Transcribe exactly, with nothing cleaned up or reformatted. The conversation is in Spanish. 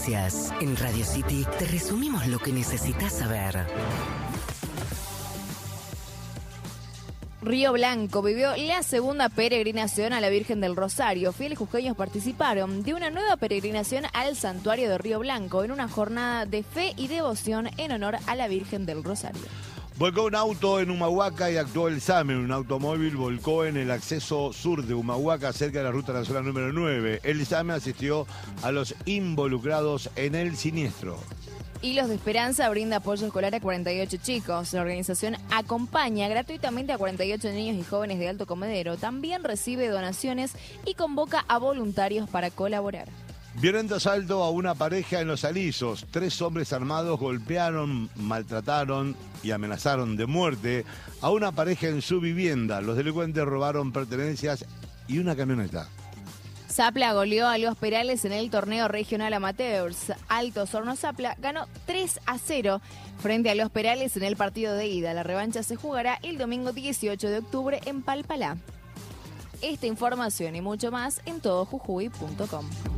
noticias. En Radio City te resumimos lo que necesitas saber. Río Blanco vivió la segunda peregrinación a la Virgen del Rosario. Fieles jujeños participaron de una nueva peregrinación al santuario de Río Blanco en una jornada de fe y devoción en honor a la Virgen del Rosario. Volcó un auto en Humahuaca y actuó el SAME. Un automóvil volcó en el acceso sur de Humahuaca, cerca de la ruta nacional número nueve. El SAME asistió a los involucrados en el siniestro. Hilos de Esperanza brinda apoyo escolar a cuarenta y ocho chicos. La organización acompaña gratuitamente a cuarenta y ocho niños y jóvenes de Alto Comedero. También recibe donaciones y convoca a voluntarios para colaborar. Violento asalto a una pareja en Los Alisos. Tres hombres armados golpearon, maltrataron y amenazaron de muerte a una pareja en su vivienda. Los delincuentes robaron pertenencias y una camioneta. Zapla goleó a Los Perales en el torneo regional amateurs. Alto Horno Zapla ganó tres a cero frente a Los Perales en el partido de ida. La revancha se jugará el domingo dieciocho de octubre en Palpalá. Esta información y mucho más en todo jujuy punto com.